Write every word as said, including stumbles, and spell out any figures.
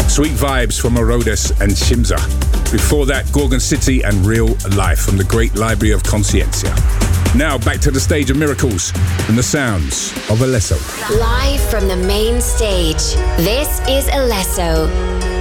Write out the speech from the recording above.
Sweet Vibes from Orodes and Shimza. Before that, Gorgon City and Real Life from the Great Library of Consciencia. Now back to the stage of miracles and the sounds of Alesso. Live from the main stage, this is Alesso.